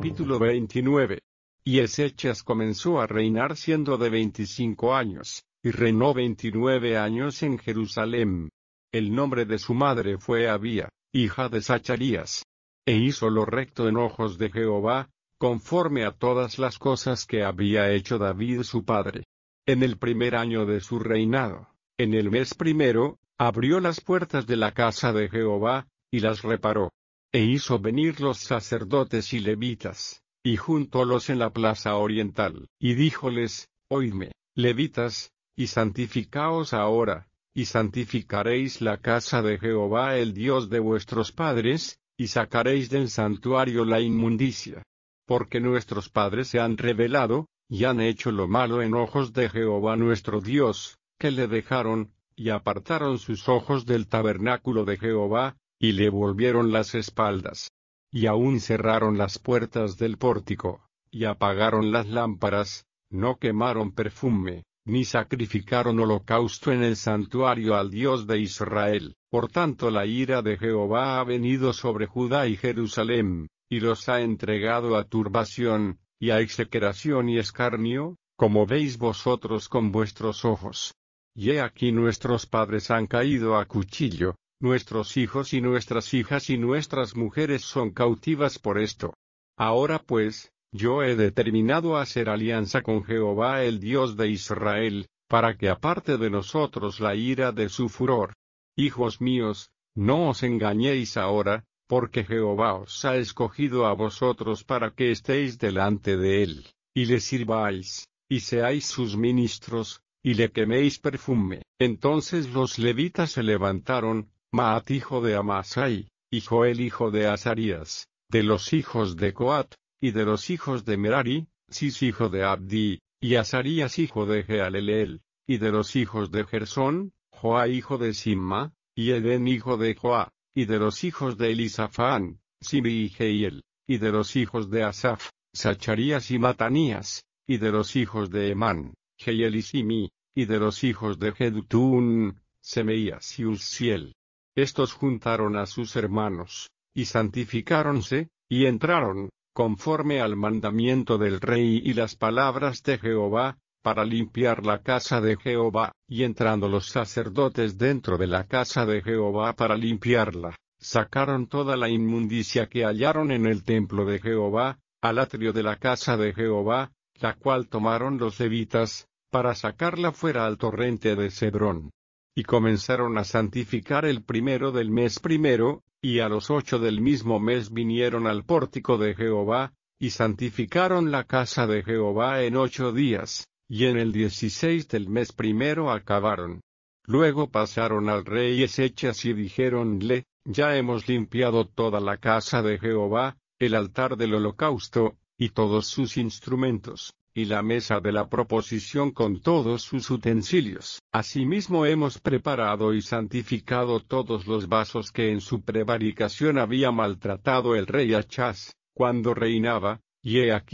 Capítulo 29. Y Ezechas comenzó a reinar siendo de 25 años, y reinó 29 años en Jerusalén. El nombre de su madre fue Abía, hija de Zacarías. E hizo lo recto en ojos de Jehová, conforme a todas las cosas que había hecho David su padre. En el primer año de su reinado, en el mes primero, abrió las puertas de la casa de Jehová, y las reparó. E hizo venir los sacerdotes y levitas, y juntólos en la plaza oriental, y díjoles: Oídme, levitas, y santificaos ahora, y santificaréis la casa de Jehová el Dios de vuestros padres, y sacaréis del santuario la inmundicia. Porque nuestros padres se han rebelado, y han hecho lo malo en ojos de Jehová nuestro Dios, que le dejaron, y apartaron sus ojos del tabernáculo de Jehová, y le volvieron las espaldas. Y aún cerraron las puertas del pórtico, y apagaron las lámparas, no quemaron perfume, ni sacrificaron holocausto en el santuario al Dios de Israel. Por tanto la ira de Jehová ha venido sobre Judá y Jerusalén, y los ha entregado a turbación, y a execración y escarnio, como veis vosotros con vuestros ojos. Y he aquí nuestros padres han caído a cuchillo, nuestros hijos y nuestras hijas y nuestras mujeres son cautivas por esto. Ahora pues, yo he determinado hacer alianza con Jehová el Dios de Israel, para que aparte de nosotros la ira de su furor. Hijos míos, no os engañéis ahora, porque Jehová os ha escogido a vosotros para que estéis delante de él, y le sirváis, y seáis sus ministros, y le queméis perfume. Entonces los levitas se levantaron, Maat hijo de Amasai, y Joel hijo de Azarías, de los hijos de Coat, y de los hijos de Merari, Cis hijo de Abdi, y Azarías hijo de Jehaleleel, y de los hijos de Gersón, Joa hijo de Simma, y Edén hijo de Joa, y de los hijos de Elisafán, Simi y Jehiel, y de los hijos de Asaf, Zacharías y Matanías, y de los hijos de Emán, Jehiel y Simi, y de los hijos de Jedutún, Semeías y Uzziel. Estos juntaron a sus hermanos, y santificáronse, y entraron, conforme al mandamiento del rey y las palabras de Jehová, para limpiar la casa de Jehová, y entrando los sacerdotes dentro de la casa de Jehová para limpiarla, sacaron toda la inmundicia que hallaron en el templo de Jehová, al atrio de la casa de Jehová, la cual tomaron los levitas, para sacarla fuera al torrente de Cedrón. Y comenzaron a santificar el primero del mes primero, y a los 8 del mismo mes vinieron al pórtico de Jehová, y santificaron la casa de Jehová en 8 días, y en el 16 del mes primero acabaron. Luego pasaron al rey Ezechas y dijéronle: Ya hemos limpiado toda la casa de Jehová, el altar del holocausto, y todos sus instrumentos, y la mesa de la proposición con todos sus utensilios. Asimismo hemos preparado y santificado todos los vasos que en su prevaricación había maltratado el rey Achaz, cuando reinaba, y he aquí